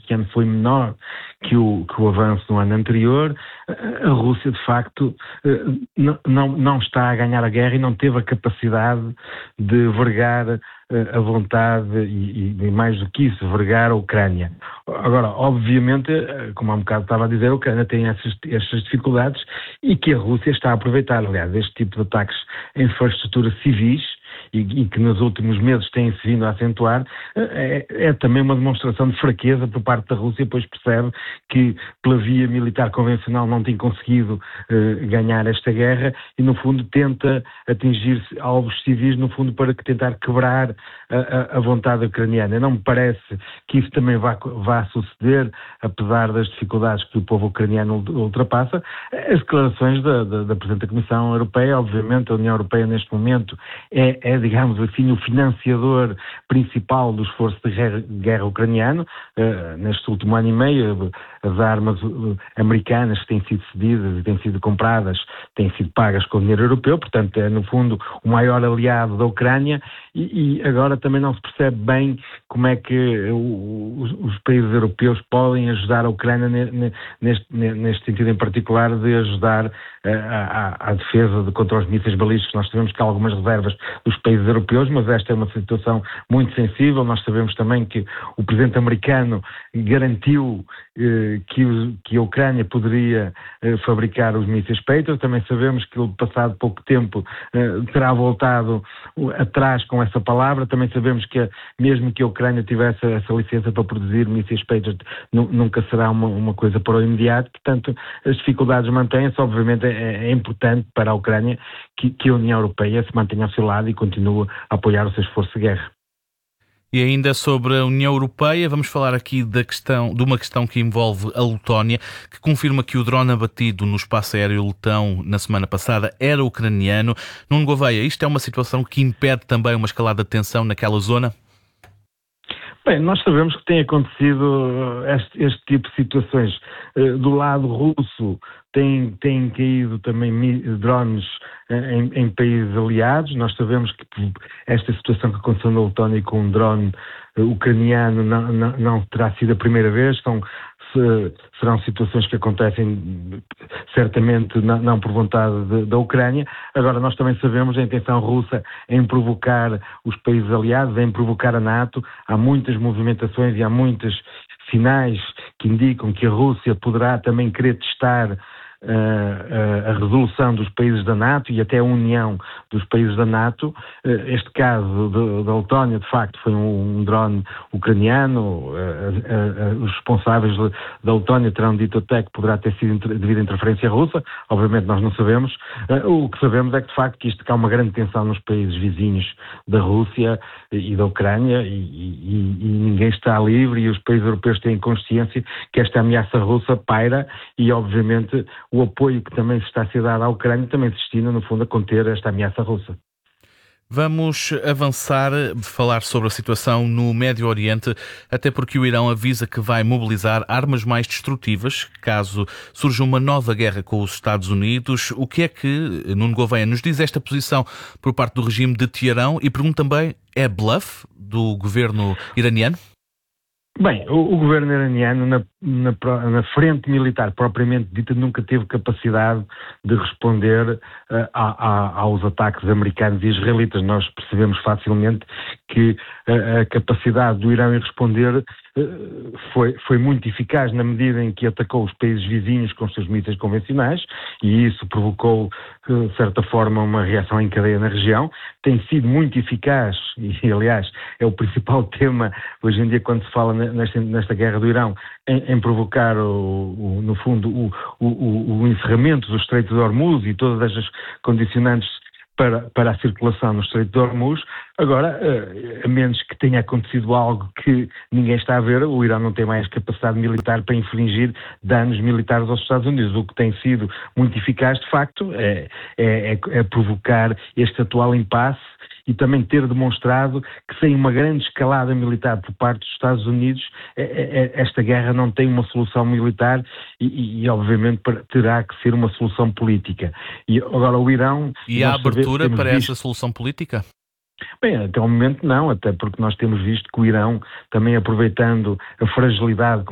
este ano foi menor que o avanço no ano anterior. A Rússia, de facto, não está a ganhar a guerra e não teve a capacidade de vergar a vontade e mais do que isso, vergar a Ucrânia. Agora, obviamente, como há um bocado estava a dizer, a Ucrânia tem essas dificuldades e que a Rússia está a aproveitar. Aliás, este tipo de ataques em infraestruturas civis e que nos últimos meses têm-se vindo a acentuar, é também uma demonstração de fraqueza por parte da Rússia, pois percebe que pela via militar convencional não tem conseguido ganhar esta guerra e, no fundo, tenta atingir alvos civis, no fundo, para tentar quebrar a vontade ucraniana. Não me parece que isso também vá suceder, apesar das dificuldades que o povo ucraniano ultrapassa. As declarações da Presidente da Comissão Europeia, obviamente, a União Europeia neste momento é, digamos assim, o financiador principal do esforço de guerra ucraniano. Neste último ano e meio, as armas americanas que têm sido cedidas e têm sido compradas têm sido pagas com dinheiro europeu, portanto é, no fundo, o maior aliado da Ucrânia e agora também não se percebe bem como é que os países europeus podem ajudar a Ucrânia neste sentido em particular de ajudar à defesa contra os mísseis balísticos. Nós sabemos que há algumas reservas dos países europeus, mas esta é uma situação muito sensível. Nós sabemos também que o presidente americano garantiu que a Ucrânia poderia fabricar os mísseis Patriot. Também sabemos que ele, passado pouco tempo, terá voltado atrás com essa palavra. Também sabemos que, mesmo que a Ucrânia tivesse essa licença para produzir mísseis Patriot, nunca será uma coisa para o imediato. Portanto, as dificuldades mantêm-se. Obviamente é importante para a Ucrânia que a União Europeia se mantenha ao seu lado e continue a apoiar o seu esforço de guerra. E ainda sobre a União Europeia, vamos falar aqui de uma questão que envolve a Letónia, que confirma que o drone abatido no espaço aéreo letão na semana passada era ucraniano. Nuno Gouveia, isto é uma situação que impede também uma escalada de tensão naquela zona? Bem, nós sabemos que tem acontecido este tipo de situações. Do lado russo têm caído também drones em países aliados. Nós sabemos que esta situação que aconteceu na Letónia com um drone ucraniano não terá sido a primeira vez. Serão situações que acontecem certamente não por vontade da Ucrânia. Agora, nós também sabemos a intenção russa em provocar os países aliados, em provocar a NATO. Há muitas movimentações e há muitos sinais que indicam que a Rússia poderá também querer testar a resolução dos países da NATO e até a união dos países da NATO. Este caso da Letónia, de facto, foi um drone ucraniano. Os responsáveis da Letónia terão dito até que poderá ter sido devido à interferência russa. Obviamente nós não sabemos. O que sabemos é que, de facto, que há uma grande tensão nos países vizinhos da Rússia e da Ucrânia e ninguém está livre e os países europeus têm consciência que esta ameaça russa paira e, obviamente, o apoio que também se está a ser dado à Ucrânia também se destina, no fundo, a conter esta ameaça russa. Vamos avançar, falar sobre a situação no Médio Oriente, até porque o Irão avisa que vai mobilizar armas mais destrutivas caso surja uma nova guerra com os Estados Unidos. O que é que, Nuno Gouveia, nos diz esta posição por parte do regime de Teherão? E pergunto também, é bluff do governo iraniano? Bem, o governo iraniano na frente militar propriamente dita nunca teve capacidade de responder aos ataques americanos e israelitas. Nós percebemos facilmente que a capacidade do Irão em responder foi muito eficaz na medida em que atacou os países vizinhos com os seus mísseis convencionais e isso provocou, de certa forma, uma reação em cadeia na região. Tem sido muito eficaz e, aliás, é o principal tema hoje em dia quando se fala nesta guerra do Irão, em provocar, no fundo, o encerramento do Estreito de Hormuz e todas estas condicionantes para a circulação no Estreito de Hormuz. Agora, a menos que tenha acontecido algo que ninguém está a ver, o Irão não tem mais capacidade militar para infligir danos militares aos Estados Unidos. O que tem sido muito eficaz, de facto, é provocar este atual impasse e também ter demonstrado que sem uma grande escalada militar por parte dos Estados Unidos, esta guerra não tem uma solução militar e obviamente terá que ser uma solução política. E agora o Irão... E há abertura para essa solução política? Bem, até o momento não, até porque nós temos visto que o Irão, também aproveitando a fragilidade